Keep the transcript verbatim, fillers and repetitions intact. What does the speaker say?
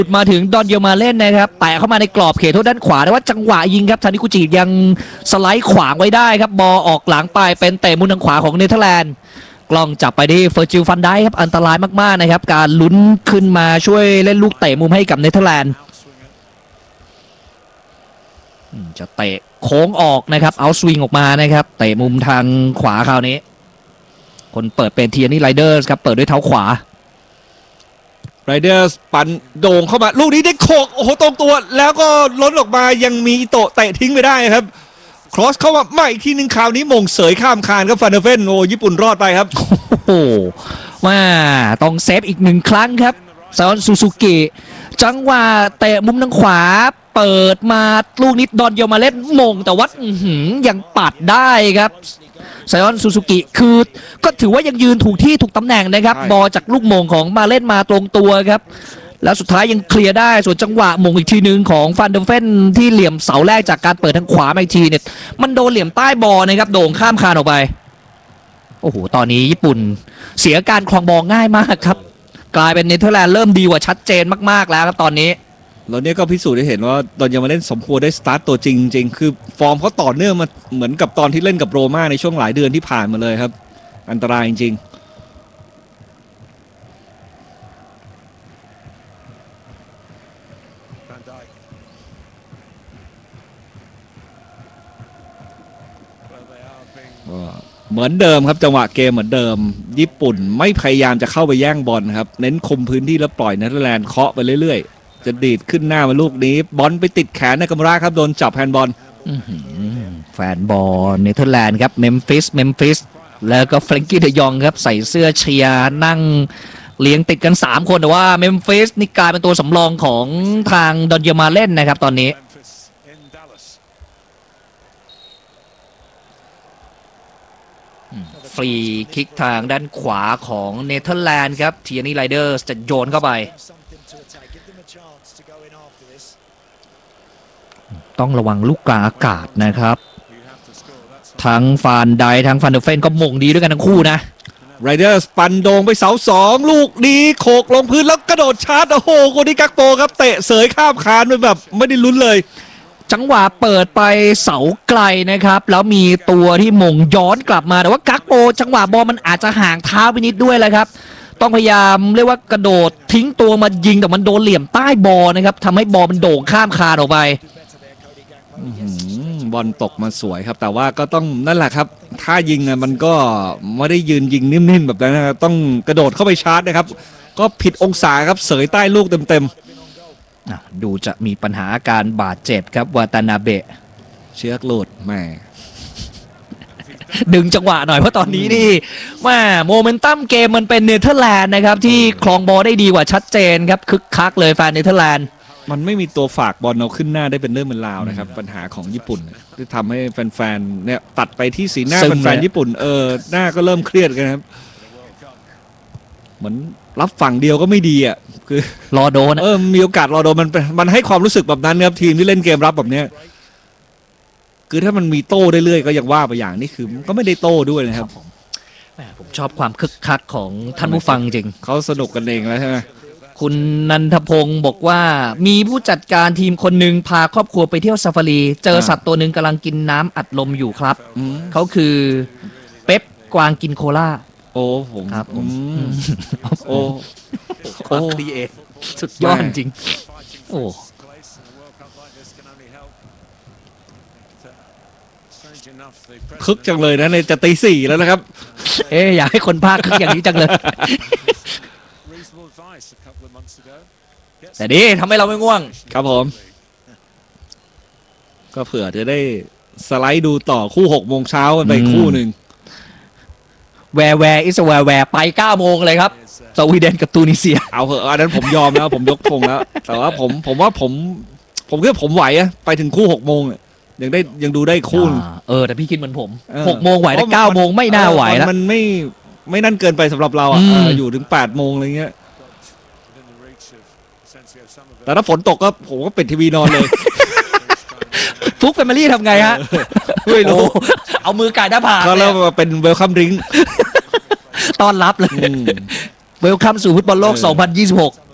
มาถึงดอนเยลมาเล่นนะครับแตะเข้ามาในกรอบเขตโทษด้านขวาแต่ว่าจังหวะยิงครับทานิกุจิยังสไลด์ขวางไว้ได้ครับบอลออกหลังไปเป็นเตะมุมทางขวาของเนเธอร์แลนด์กล้องจับไปที่เฟอร์จิลฟันไดครับอันตรายมากๆนะครับการลุ้นขึ้นมาช่วยเล่นลูกเตะมุมให้กับเนเธอร์แลนด์จะเตะโค้งออกนะครับเอาสวิงออกมานะครับเตะมุมทางขวาคราวนี้คนเปิดเป็นเทียนี่ไรเดอร์สครับเปิดด้วยเท้าขวาไรเดอร์ปั่นโด่งเข้ามาลูกนี้ได้โขกโอ้โหตรงตัวแล้วก็ล้นออกมายังมีอิโตะเตะทิ้งไปได้ครับครอสเข้ามาใหม่อีกทีหนึ่งคราวนี้มงเสยข้ามคานครับฟันเดอร์เฟนโอ้ญี่ปุ่นรอดไปครับโอ้โหว่าต้องเซฟอีกหนึ่งครั้งครับซาอนซูซูกิจังหวะเตะมุมทางขวาเปิดมาลูกนิดดอนเยลมาเล่นมงแต่ว่ายังปัดได้ครับไซออนซูซูกิคือก็ถือว่ายังยืนถูกที่ถูกตำแหน่งนะครับบอลจากลูกมงของมาเล่นมาตรงตัวครับแล้วสุดท้ายยังเคลียร์ได้ส่วนจังหวะมงอีกทีนึงของฟันเดอร์เฟนที่เหลี่ยมเสาแรกจากการเปิดทางขวามาอีกทีเนี่ยมันโดนเหลี่ยมใต้บอลนะครับโด่งข้ามคานออกไปโอ้โหตอนนี้ญี่ปุ่นเสียการครองบอลง่ายมากครับกลายเป็นเนเธอร์แลนด์เริ่มดีกว่าชัดเจนมากๆแล้วครับตอนนี้แล้วเนี่ยก็พิสูจน์ได้เห็นว่าตอนยังมาเล่นสมควรได้สตาร์ตตัวจริงจริงคือฟอร์มเขาต่อเนื่องมาเหมือนกับตอนที่เล่นกับโรม่าในช่วงหลายเดือนที่ผ่านมาเลยครับอันตรายจริงเหมือนเดิมครับจังหวะเกมเหมือนเดิมญี่ปุ่นไม่พยายามจะเข้าไปแย่งบอลครับเน้นคุมพื้นที่แล้วปล่อยเนเธอร์แลนด์เคาะไปเรื่อยๆจะดีดขึ้นหน้ามาลูกนี้บอลไปติดแขนในกำราครับโดนจับแฮนด์บอลแฟนบอลเนเธอร์แลนด์ครับเมมฟิสเมมฟิสแล้วก็เฟรงกี้เดยองครับใส่เสื้อเชียร์นั่งเลี้ยงติดกันสามคนแต่ว่าเมมฟิสนี่กลายเป็นตัวสำรองของทางดอนเยลมาเล่นนะครับตอนนี้ฟรีคิกทางด้านขวาของเนเธอร์แลนด์ครับเทียนี่ไรเดอร์จะโยนเข้าไปต้องระวังลูกกลางอากาศนะครับทั้งฟานไดทั้งฟันเดอร์เฟนก็มงดีด้วยกันทั้งคู่นะไรเดอร์ปั่นโด่งไปเสาสองลูกนี้โขกลงพื้นแล้วกระโดดชาร์จโอ้โหโกดิกักโปครับเตะเสยข้ามคานไปแบบไม่ได้ลุ้นเลยจังหวะเปิดไปเสาไกลนะครับแล้วมีตัวที่มงย้อนกลับมาแต่ว่ากักโปจังหวะบอลมันอาจจะห่างเท้าไปนิดด้วยแหละครับต้องพยายามเรียกว่ากระโดดทิ้งตัวมายิงแต่มันโดนเหลี่ยมใต้บอลนะครับทำให้บอลมันโด่งข้ามคานออกไปบอลตกมาสวยครับแต่ว่าก็ต้องนั่นแหละครับถ้ายิงมันก็ไม่ได้ยืนยิงนิ่มๆแบบนั้นนะครับต้องกระโดดเข้าไปชาร์จนะครับก็ผิดองศาครับเสยใต้ลูกเต็มๆดูจะมีปัญหาอาการบาดเจ็บครับวาตานาเบะเชือกหลุดแม่ดึงจังหวะหน่อยเพราะตอนนี้นี่ว่าโมเมนตัมเกมมันเป็นเนเธอร์แลนด์นะครับที่ครองบอลได้ดีกว่าชัดเจนครับคึกคักเลยแฟนเนเธอร์แลนด์มันไม่มีตัวฝากบอลเอาขึ้นหน้าได้เป็นเรื่องเป็นราวนะครับปัญหาของญี่ปุ่นที่ทำให้แฟนๆเนี่ยตัดไปที่สีหน้าแฟนๆญี่ปุ่นเออหน้าก็เริ่มเครียดกันครับเหมือนรับฝั่งเดียวก็ไม่ดีอ่ะคือรอโดนเออมีโอกาสรอโดนมันมันให้ความรู้สึกแบบนั้นครับทีมที่เล่นเกมรับแบบเนี้ยคือถ้ามันมีโต้เรื่อยๆก็ยังว่าไปอย่างนี้คือก็ไม่ได้โต้ด้วยนะครับผมชอบความคึกคักของท่านผู้ฟังจริงเขาสนุกกันเองแล้วใช่ไหมคุณนันทพงศ์บอกว่ามีผู้จัดการทีมคนหนึ่งพาครอบครัวไปเที่ยวซาฟารีเจอสัตว์ตัวหนึ่งกำลังกินน้ำอัดลมอยู่ครับเขาคือเป๊ปกวางกินโคลาโอ้ผมครับโอ้โอ้ดีเอสุดยอดจริงโอ้คึกจังเลยนะในจะตีสี่แล้วนะครับเอ๊อยากให้คนพากคึกอย่างนี้จังเลยแต่ดีทำให้เราไม่ง่วงครับผมก็เผื่อจะได้สไลด์ดูต่อคู่หกโมงเช้ากันไปคู่หนึ่งแวร์แวร์อิสแวร์แวร์ไปเก้าโมงเลยครับสวีเดนกับตูนิเซียเอาเหอะอันนั้นผมยอมแล้วผมยกธงแล้วแต่ว่าผมผมว่าผมผมคิดผมไหวอะไปถึงคู่หกโมงยังได้ยังดูได้คู่เออแต่พี่คิดเหมือนผมหกโมงไหวแต่เก้าโมงไม่น่าไหวแล้วมันไม่ไม่นั่นเกินไปสำหรับเราอ่ะอยู่ถึงแปดโมงอะไรเงี้ยแต่ถ้าฝนตกก็ผมก็ปิดทีวีนอนเลยฟุกแฟมิลี่ทำไงฮะไม่รู้เอามือก่ายหน้าผากก็เริ่มมาเป็นเวลคัมดริงก์ต้อนรับเลยเวลคัมสู่ฟุตบอลโลกสองพันยี่สิบหก